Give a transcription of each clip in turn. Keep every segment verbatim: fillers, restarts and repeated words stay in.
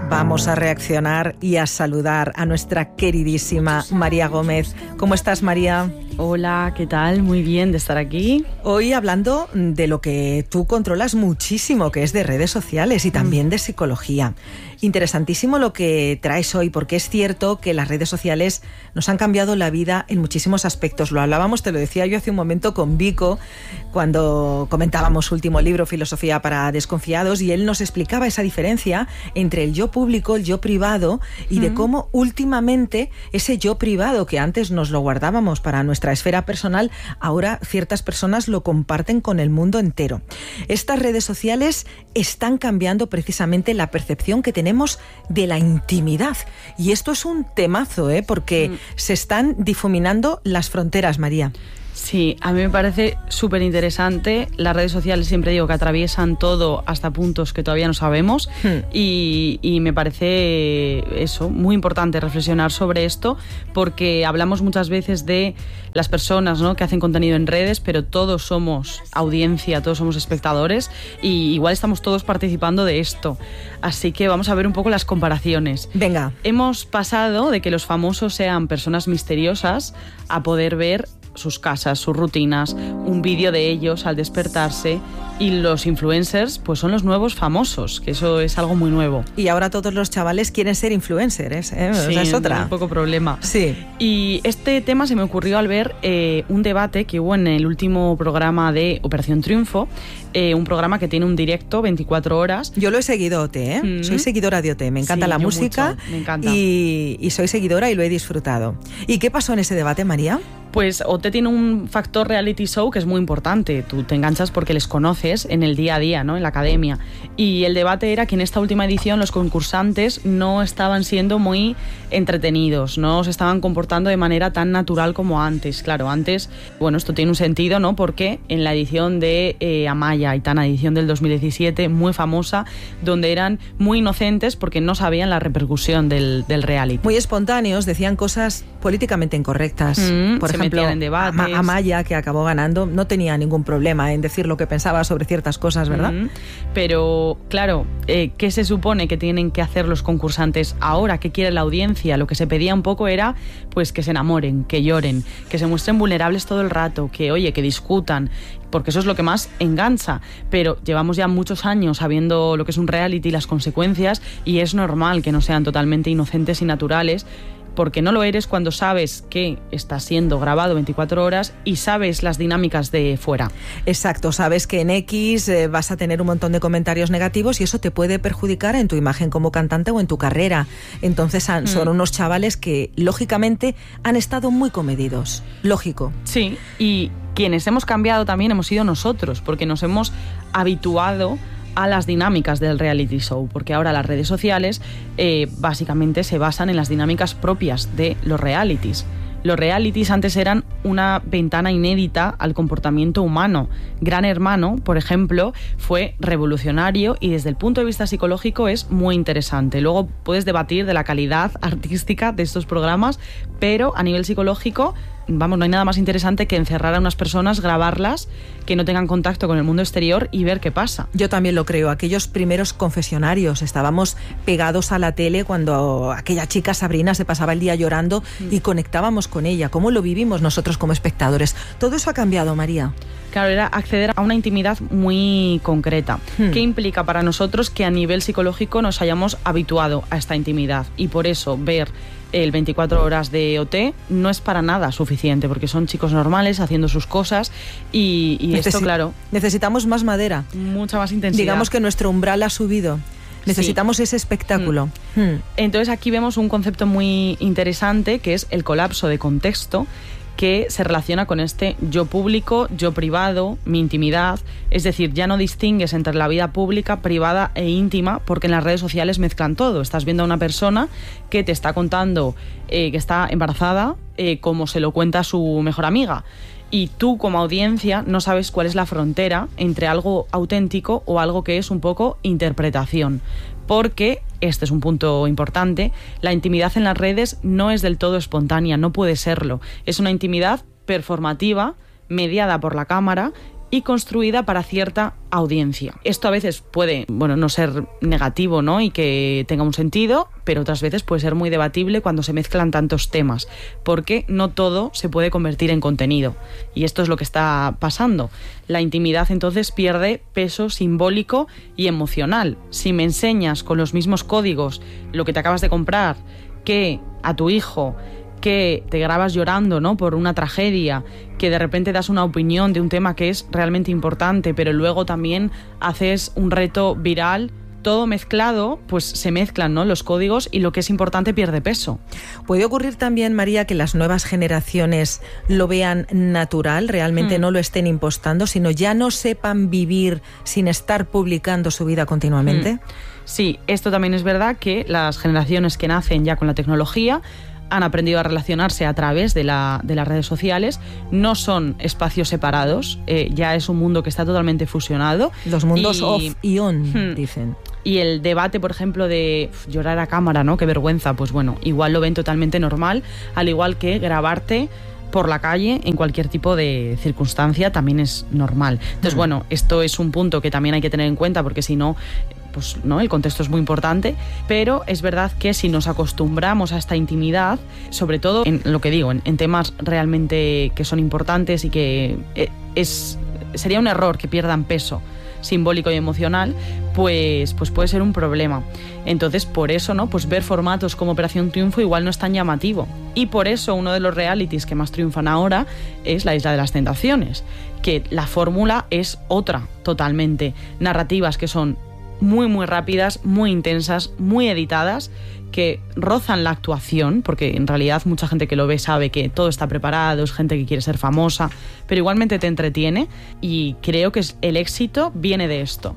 Vamos a reaccionar y a saludar a nuestra queridísima María Gómez. ¿Cómo estás, María? Hola, ¿qué tal? Muy bien de estar aquí. Hoy hablando de lo que tú controlas muchísimo, que es de redes sociales y también mm. de psicología. Interesantísimo lo que traes hoy, porque es cierto que las redes sociales nos han cambiado la vida en muchísimos aspectos. Lo hablábamos, te lo decía yo hace un momento con Vico, cuando comentábamos su último libro, Filosofía para Desconfiados, y él nos explicaba esa diferencia entre el yo público, el yo privado, y mm. de cómo últimamente ese yo privado que antes nos lo guardábamos para nuestra esfera personal, ahora ciertas personas lo comparten con el mundo entero. Estas redes sociales están cambiando precisamente la percepción que tenemos de la intimidad. Y esto es un temazo, ¿eh? Porque mm. se están difuminando las fronteras, María. Sí, a mí me parece súper interesante. Las redes sociales, siempre digo que atraviesan todo hasta puntos que todavía no sabemos hmm. y, y me parece eso, muy importante reflexionar sobre esto, porque hablamos muchas veces de las personas, ¿no?, que hacen contenido en redes, pero todos somos audiencia, todos somos espectadores y igual estamos todos participando de esto. Así que vamos a ver un poco las comparaciones. Venga. Hemos pasado de que los famosos sean personas misteriosas a poder ver sus casas, sus rutinas, un vídeo de ellos al despertarse, y los influencers pues son los nuevos famosos, que eso es algo muy nuevo. Y ahora todos los chavales quieren ser influencers, ¿eh? Sí, o sea, es otra. un poco problema. Sí. Y este tema se me ocurrió al ver eh, un debate que hubo en el último programa de Operación Triunfo, eh, un programa que tiene un directo veinticuatro horas. Yo lo he seguido, O T, ¿eh? Mm. Soy seguidora de O T, me encanta sí, la música mucho. Me encanta. Y, y soy seguidora y lo he disfrutado. ¿Y qué pasó en ese debate, María? Pues O T tiene un factor reality show que es muy importante. Tú te enganchas porque les conoces en el día a día, ¿no?, en la academia. Y el debate era que en esta última edición los concursantes no estaban siendo muy entretenidos, no se estaban comportando de manera tan natural como antes. Claro, antes, bueno, esto tiene un sentido, ¿no?, porque en la edición de eh, Amaya, Aitana, edición del dos mil diecisiete, muy famosa, donde eran muy inocentes porque no sabían la repercusión del, del reality. Muy espontáneos, decían cosas políticamente incorrectas. Mm, Por ejemplo, en debates. Amaya, que acabó ganando, no tenía ningún problema en decir lo que pensaba sobre ciertas cosas, ¿verdad? Mm-hmm. Pero, claro, eh, ¿qué se supone que tienen que hacer los concursantes ahora? ¿Qué quiere la audiencia? Lo que se pedía un poco era pues que se enamoren, que lloren, que se muestren vulnerables todo el rato, que, oye, que discutan, porque eso es lo que más engancha. Pero llevamos ya muchos años sabiendo lo que es un reality y las consecuencias, y es normal que no sean totalmente inocentes y naturales, porque no lo eres cuando sabes que está siendo grabado veinticuatro horas y sabes las dinámicas de fuera. Exacto, sabes que en X eh, vas a tener un montón de comentarios negativos y eso te puede perjudicar en tu imagen como cantante o en tu carrera. Entonces han, mm. son unos chavales que, lógicamente, han estado muy comedidos. Lógico. Sí, y quienes hemos cambiado también hemos sido nosotros, porque nos hemos habituado a las dinámicas del reality show, porque ahora las redes sociales eh, básicamente se basan en las dinámicas propias de los realities. Los realities antes eran una ventana inédita al comportamiento humano. Gran Hermano, por ejemplo, fue revolucionario y desde el punto de vista psicológico es muy interesante. Luego puedes debatir de la calidad artística de estos programas, pero a nivel psicológico, vamos, no hay nada más interesante que encerrar a unas personas, grabarlas, que no tengan contacto con el mundo exterior y ver qué pasa. Yo también lo creo. Aquellos primeros confesionarios, estábamos pegados a la tele cuando aquella chica Sabrina se pasaba el día llorando mm. y conectábamos con ella. ¿Cómo lo vivimos nosotros como espectadores? Todo eso ha cambiado, María. Claro, era acceder a una intimidad muy concreta. Hmm. ¿Qué implica para nosotros que a nivel psicológico nos hayamos habituado a esta intimidad? Y por eso ver el veinticuatro horas de O T no es para nada suficiente, porque son chicos normales haciendo sus cosas y, y Necesi- esto, claro... Necesitamos más madera. Mucha más intensidad. Digamos que nuestro umbral ha subido. Necesitamos sí. ese espectáculo. Mm. Mm. Entonces aquí vemos un concepto muy interesante, que es el colapso de contexto, que se relaciona con este yo público, yo privado, mi intimidad. Es decir, ya no distingues entre la vida pública, privada e íntima, porque en las redes sociales mezclan todo. Estás viendo a una persona que te está contando eh, que está embarazada, eh, como se lo cuenta su mejor amiga. Y tú, como audiencia, no sabes cuál es la frontera entre algo auténtico o algo que es un poco interpretación. Porque, este es un punto importante, la intimidad en las redes no es del todo espontánea, no puede serlo. Es una intimidad performativa, mediada por la cámara, y construida para cierta audiencia. Esto a veces puede, bueno, no ser negativo, ¿no? Y que tenga un sentido, pero otras veces puede ser muy debatible cuando se mezclan tantos temas, porque no todo se puede convertir en contenido. Y esto es lo que está pasando. La intimidad entonces pierde peso simbólico y emocional. Si me enseñas con los mismos códigos lo que te acabas de comprar, que a tu hijo, que te grabas llorando, ¿no?, por una tragedia, que de repente das una opinión de un tema que es realmente importante, pero luego también haces un reto viral, todo mezclado, pues se mezclan, ¿no?, los códigos y lo que es importante pierde peso. ¿Puede ocurrir también, María, que las nuevas generaciones lo vean natural, realmente mm. no lo estén impostando, sino ya no sepan vivir sin estar publicando su vida continuamente? Mm. Sí, esto también es verdad, que las generaciones que nacen ya con la tecnología han aprendido a relacionarse a través de, la, de las redes sociales, no son espacios separados, eh, ya es un mundo que está totalmente fusionado. Los mundos y, off y on, hmm, dicen. Y el debate, por ejemplo, de uf, llorar a cámara, ¿no?, qué vergüenza, pues bueno, igual lo ven totalmente normal, al igual que grabarte por la calle en cualquier tipo de circunstancia también es normal. Entonces, hmm. bueno, esto es un punto que también hay que tener en cuenta, porque si no, pues no, el contexto es muy importante, pero es verdad que si nos acostumbramos a esta intimidad, sobre todo en lo que digo, en, en temas realmente que son importantes y que es, sería un error que pierdan peso simbólico y emocional, pues, pues puede ser un problema. Entonces, por eso, ¿no?, pues ver formatos como Operación Triunfo igual no es tan llamativo. Y por eso uno de los realities que más triunfan ahora es La Isla de las Tentaciones, que la fórmula es otra totalmente. Narrativas que son muy muy rápidas, muy intensas, muy editadas, que rozan la actuación, porque en realidad mucha gente que lo ve sabe que todo está preparado, es gente que quiere ser famosa, pero igualmente te entretiene, y creo que el éxito viene de esto.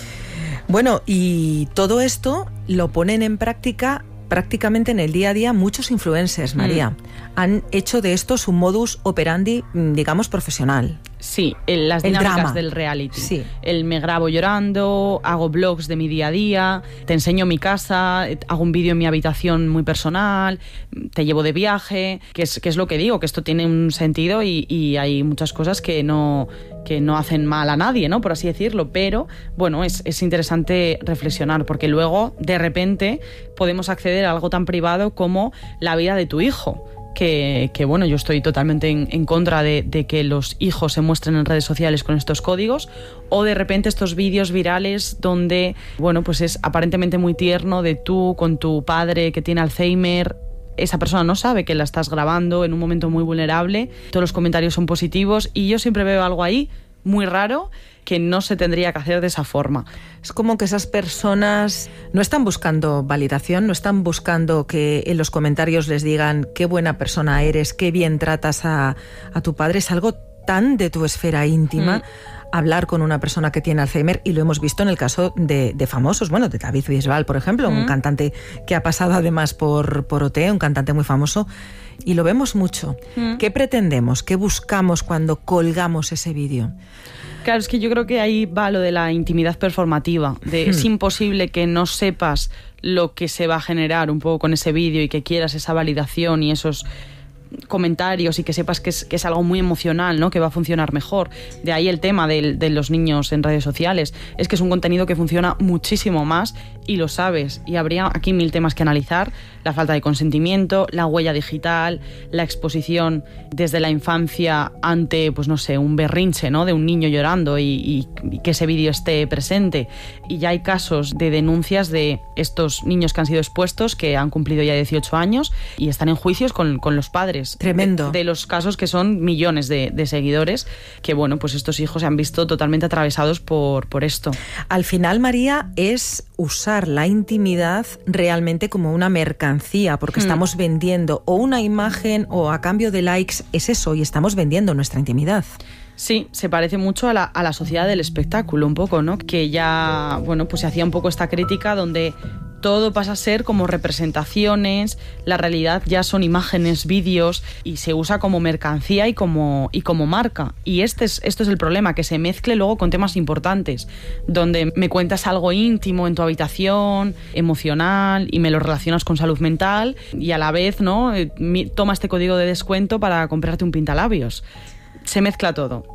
Bueno, y todo esto lo ponen en práctica prácticamente en el día a día muchos influencers, María. Mm. Han hecho de esto su modus operandi, digamos, profesional. Sí, el, las dinámicas del reality. Sí. El me grabo llorando, hago vlogs de mi día a día, te enseño mi casa, hago un vídeo en mi habitación muy personal, te llevo de viaje, que es, que es lo que digo, que esto tiene un sentido y, y hay muchas cosas que no, que no hacen mal a nadie, ¿no?, por así decirlo, pero bueno, es, es interesante reflexionar, porque luego de repente podemos acceder a algo tan privado como la vida de tu hijo. Que, que bueno, yo estoy totalmente en, en contra de, de que los hijos se muestren en redes sociales con estos códigos, o de repente estos vídeos virales donde, bueno, pues es aparentemente muy tierno de tú con tu padre que tiene Alzheimer. Esa persona no sabe que la estás grabando en un momento muy vulnerable, todos los comentarios son positivos y yo siempre veo algo ahí muy raro que no se tendría que hacer de esa forma. Es como que esas personas no están buscando validación, no están buscando que en los comentarios les digan qué buena persona eres, qué bien tratas a, a tu padre. Es algo tan de tu esfera íntima. Mm. Hablar con una persona que tiene Alzheimer, y lo hemos visto en el caso de, de famosos, bueno, de David Bisbal, por ejemplo, mm. un cantante que ha pasado además por, por O T, un cantante muy famoso, y lo vemos mucho. Mm. ¿Qué pretendemos? ¿Qué buscamos cuando colgamos ese vídeo? Claro, es que yo creo que ahí va lo de la intimidad performativa, de hmm. es imposible que no sepas lo que se va a generar un poco con ese vídeo y que quieras esa validación y esos comentarios y que sepas que es, que es algo muy emocional, ¿no?, que va a funcionar mejor. De ahí el tema de, de los niños en redes sociales. Es que es un contenido que funciona muchísimo más y lo sabes. Y habría aquí mil temas que analizar. La falta de consentimiento, la huella digital, la exposición desde la infancia ante, pues no sé, un berrinche, ¿no?, de un niño llorando y, y, y que ese vídeo esté presente. Y ya hay casos de denuncias de estos niños que han sido expuestos, que han cumplido ya dieciocho años y están en juicios con, con los padres. Tremendo. De, de los casos que son millones de, de seguidores, que bueno, pues estos hijos se han visto totalmente atravesados por, por esto. Al final, María, es usar la intimidad realmente como una mercancía, porque hmm. estamos vendiendo o una imagen o a cambio de likes, es eso, y estamos vendiendo nuestra intimidad. Sí, se parece mucho a la, a la sociedad del espectáculo un poco, ¿no? Que ya, bueno, pues se hacía un poco esta crítica donde todo pasa a ser como representaciones, la realidad ya son imágenes, vídeos, y se usa como mercancía y como, y como marca. Y este es, esto es el problema, que se mezcle luego con temas importantes, donde me cuentas algo íntimo en tu habitación, emocional, y me lo relacionas con salud mental, y a la vez, ¿no?, toma este código de descuento para comprarte un pintalabios. Se mezcla todo.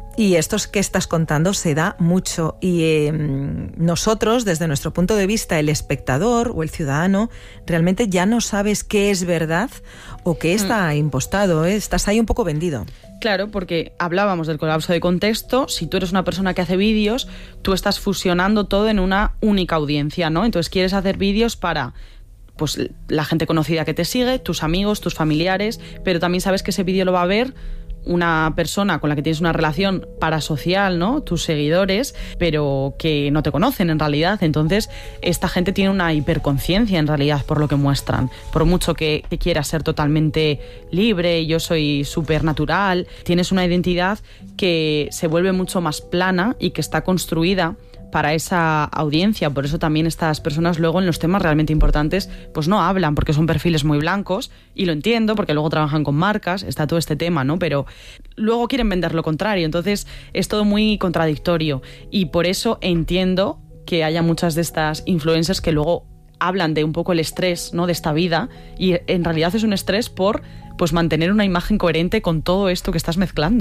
Y esto que estás contando se da mucho y eh, nosotros, desde nuestro punto de vista, el espectador o el ciudadano, realmente ya no sabes qué es verdad o qué está mm. impostado, ¿eh? Estás ahí un poco vendido. Claro, porque hablábamos del colapso de contexto. Si tú eres una persona que hace vídeos, tú estás fusionando todo en una única audiencia, ¿no? Entonces quieres hacer vídeos para... pues la gente conocida que te sigue, tus amigos, tus familiares, pero también sabes que ese vídeo lo va a ver una persona con la que tienes una relación parasocial, ¿no? Tus seguidores, pero que no te conocen en realidad. Entonces, esta gente tiene una hiperconciencia en realidad por lo que muestran. Por mucho que, que quieras ser totalmente libre, yo soy súper natural, tienes una identidad que se vuelve mucho más plana y que está construida para esa audiencia. Por eso también estas personas luego en los temas realmente importantes pues no hablan, porque son perfiles muy blancos, y lo entiendo porque luego trabajan con marcas, está todo este tema, ¿no? Pero luego quieren vender lo contrario, entonces es todo muy contradictorio, y por eso entiendo que haya muchas de estas influencers que luego hablan de un poco el estrés, ¿no?, de esta vida, y en realidad es un estrés por pues mantener una imagen coherente con todo esto que estás mezclando.